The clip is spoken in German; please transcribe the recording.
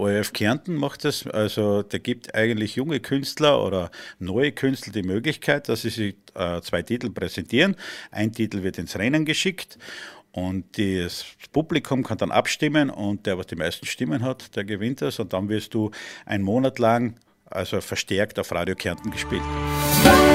ORF Kärnten macht das, also der gibt eigentlich junge Künstler oder neue Künstler die Möglichkeit, dass sie sich 2 Titel präsentieren. Ein Titel wird ins Rennen geschickt und das Publikum kann dann abstimmen und der, was die meisten Stimmen hat, der gewinnt das und dann wirst du einen Monat lang also verstärkt auf Radio Kärnten gespielt.